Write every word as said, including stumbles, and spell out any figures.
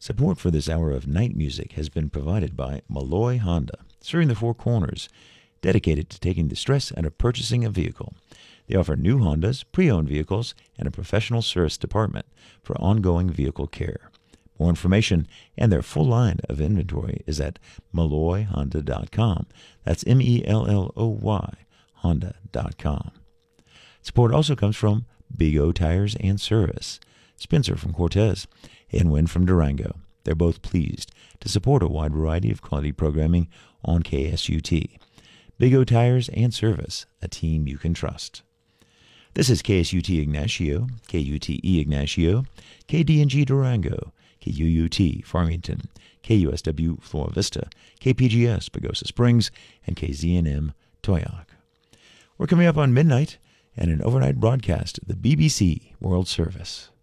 Support for this hour of night music has been provided by Malloy Honda, serving the Four Corners, dedicated to taking the stress out of purchasing a vehicle. They offer new Hondas, pre-owned vehicles, and a professional service department for ongoing vehicle care. More information and their full line of inventory is at malloy honda dot com. That's M E L L O Y, honda dot com. Support also comes from Big O Tires and Service, Spencer from Cortez, and Wynn from Durango. They're both pleased to support a wide variety of quality programming on K S U T. Big O Tires and Service, a team you can trust. This is K S U T Ignacio, K U T E Ignacio, K D N G Durango, K U U T Farmington, K U S W Flora Vista, K P G S Pagosa Springs, and K Z N M Toyac. We're coming up on midnight and an overnight broadcast of the B B C World Service.